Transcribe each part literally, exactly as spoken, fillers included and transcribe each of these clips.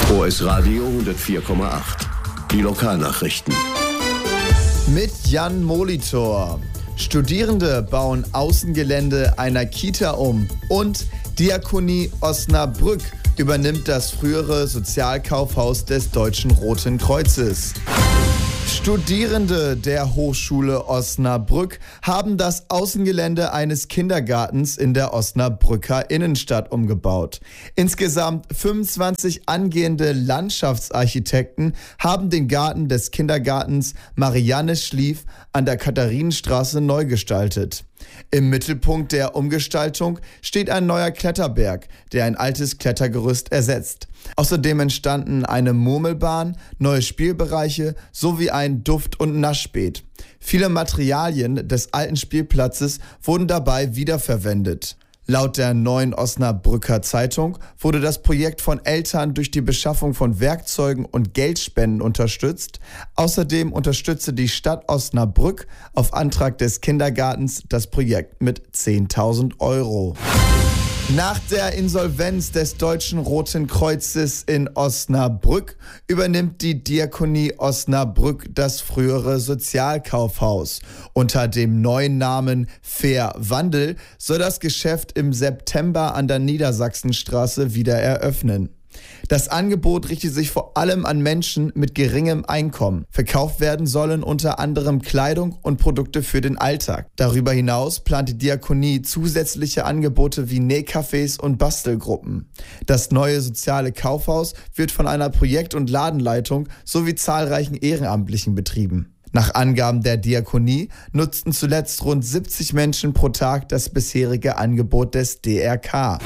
O S Radio hundertvier Komma acht. Die Lokalnachrichten. Mit Jan Molitor. Studierende bauen Außengelände einer Kita um. Und Diakonie Osnabrück übernimmt das frühere Sozialkaufhaus des Deutschen Roten Kreuzes. Studierende der Hochschule Osnabrück haben das Außengelände eines Kindergartens in der Osnabrücker Innenstadt umgebaut. Insgesamt fünfundzwanzig angehende Landschaftsarchitekten haben den Garten des Kindergartens Marianne Schlief an der Katharinenstraße neu gestaltet. Im Mittelpunkt der Umgestaltung steht ein neuer Kletterberg, der ein altes Klettergerüst ersetzt. Außerdem entstanden eine Murmelbahn, neue Spielbereiche sowie ein Duft- und Naschbeet. Viele Materialien des alten Spielplatzes wurden dabei wiederverwendet. Laut der Neuen Osnabrücker Zeitung wurde das Projekt von Eltern durch die Beschaffung von Werkzeugen und Geldspenden unterstützt. Außerdem unterstützte die Stadt Osnabrück auf Antrag des Kindergartens das Projekt mit zehntausend Euro. Nach der Insolvenz des Deutschen Roten Kreuzes in Osnabrück übernimmt die Diakonie Osnabrück das frühere Sozialkaufhaus. Unter dem neuen Namen Fair Wandel soll das Geschäft im September an der Niedersachsenstraße wieder eröffnen. Das Angebot richtet sich vor allem an Menschen mit geringem Einkommen. Verkauft werden sollen unter anderem Kleidung und Produkte für den Alltag. Darüber hinaus plant die Diakonie zusätzliche Angebote wie Nähcafés und Bastelgruppen. Das neue soziale Kaufhaus wird von einer Projekt- und Ladenleitung sowie zahlreichen Ehrenamtlichen betrieben. Nach Angaben der Diakonie nutzten zuletzt rund siebzig Menschen pro Tag das bisherige Angebot des D R K.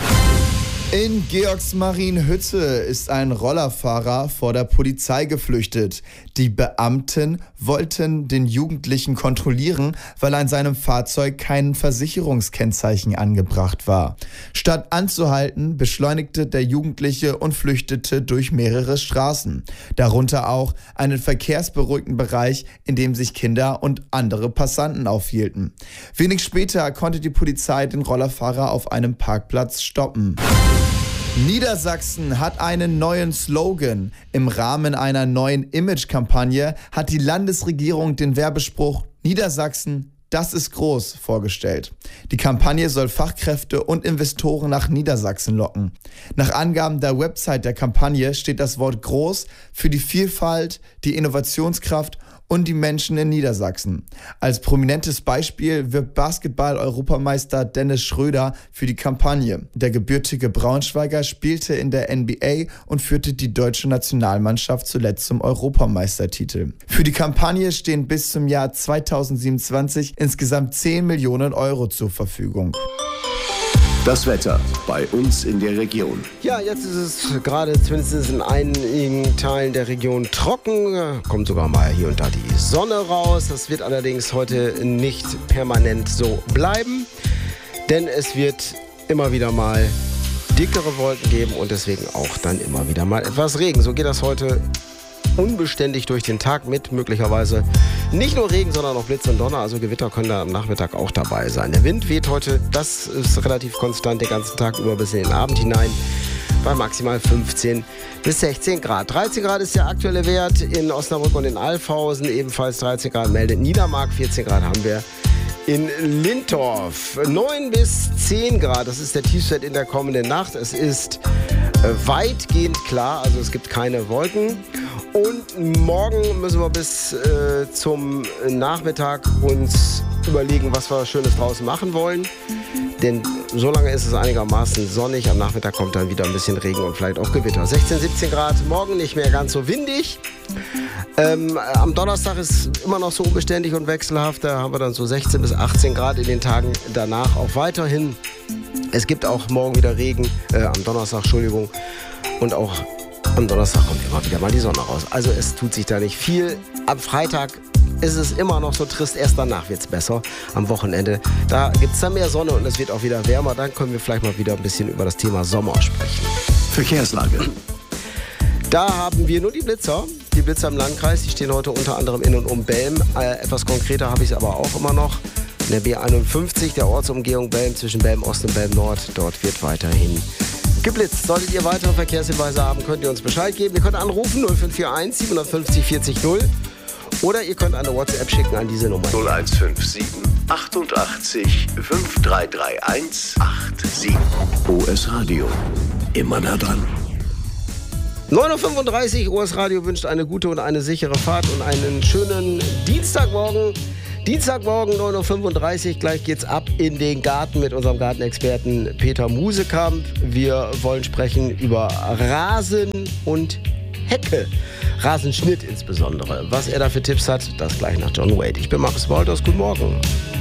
In Georgsmarienhütte ist ein Rollerfahrer vor der Polizei geflüchtet. Die Beamten wollten den Jugendlichen kontrollieren, weil an seinem Fahrzeug kein Versicherungskennzeichen angebracht war. Statt anzuhalten, beschleunigte der Jugendliche und flüchtete durch mehrere Straßen. Darunter auch einen verkehrsberuhigten Bereich, in dem sich Kinder und andere Passanten aufhielten. Wenig später konnte die Polizei den Rollerfahrer auf einem Parkplatz stoppen. Niedersachsen hat einen neuen Slogan. Im Rahmen einer neuen Image-Kampagne hat die Landesregierung den Werbespruch "Niedersachsen, das ist groß" vorgestellt. Die Kampagne soll Fachkräfte und Investoren nach Niedersachsen locken. Nach Angaben der Website der Kampagne steht das Wort groß für die Vielfalt, die Innovationskraft und die Menschen in Niedersachsen. Als prominentes Beispiel wirbt Basketball-Europameister Dennis Schröder für die Kampagne. Der gebürtige Braunschweiger spielte in der N B A und führte die deutsche Nationalmannschaft zuletzt zum Europameistertitel. Für die Kampagne stehen bis zum Jahr zweitausendsiebenundzwanzig insgesamt zehn Millionen Euro zur Verfügung. Das Wetter bei uns in der Region. Ja, jetzt ist es gerade zumindest in einigen Teilen der Region trocken. Kommt sogar mal hier und da die Sonne raus. Das wird allerdings heute nicht permanent so bleiben, denn es wird immer wieder mal dickere Wolken geben und deswegen auch dann immer wieder mal etwas Regen. So geht das heute unbeständig durch den Tag mit möglicherweise nicht nur Regen, sondern auch Blitz und Donner. Also Gewitter können da am Nachmittag auch dabei sein. Der Wind weht heute, das ist relativ konstant den ganzen Tag über bis in den Abend hinein, bei maximal fünfzehn bis sechzehn Grad. dreizehn Grad ist der aktuelle Wert in Osnabrück und in Alfhausen. Ebenfalls dreizehn Grad meldet Niedermark. vierzehn Grad haben wir in Lintorf. neun bis zehn Grad, das ist der Tiefstwert in der kommenden Nacht. Es ist weitgehend klar, also es gibt keine Wolken. Und morgen müssen wir bis äh, zum Nachmittag uns überlegen, was wir Schönes draußen machen wollen. Denn so lange ist es einigermaßen sonnig. Am Nachmittag kommt dann wieder ein bisschen Regen und vielleicht auch Gewitter. sechzehn, siebzehn Grad, morgen nicht mehr ganz so windig. Ähm, am Donnerstag ist immer noch so unbeständig und wechselhaft. Da haben wir dann so sechzehn bis achtzehn Grad in den Tagen danach auch weiterhin. Es gibt auch morgen wieder Regen, äh, am Donnerstag, Entschuldigung. Und auch am Donnerstag kommt immer wieder mal die Sonne raus. Also es tut sich da nicht viel. Am Freitag ist es immer noch so trist. Erst danach wird es besser. Am Wochenende, da gibt es dann mehr Sonne und es wird auch wieder wärmer. Dann können wir vielleicht mal wieder ein bisschen über das Thema Sommer sprechen. Verkehrslage. Da haben wir nur die Blitzer. Die Blitzer im Landkreis, die stehen heute unter anderem in und um Belm. Äh, etwas konkreter habe ich es aber auch immer noch. In der B einundfünfzig, der Ortsumgehung Belm zwischen Belm Ost und Belm Nord. Dort wird weiterhin Geblitzt. Solltet ihr weitere Verkehrshinweise haben, könnt ihr uns Bescheid geben. Ihr könnt anrufen null fünf vier eins siebenundfünfzig vierzig null oder ihr könnt eine WhatsApp schicken an diese Nummer. null eins fünf sieben achtundachtzig fünf drei drei eins acht sieben. O S Radio. Immer nah dran. neun Uhr fünfunddreißig, O S Radio wünscht eine gute und eine sichere Fahrt und einen schönen Dienstagmorgen. Dienstagmorgen neun Uhr fünfunddreißig, gleich geht's ab in den Garten mit unserem Gartenexperten Peter Musekamp. Wir wollen sprechen über Rasen und Hecke. Rasenschnitt insbesondere. Was er da für Tipps hat, das gleich nach John Wade. Ich bin Markus Wolters, guten Morgen.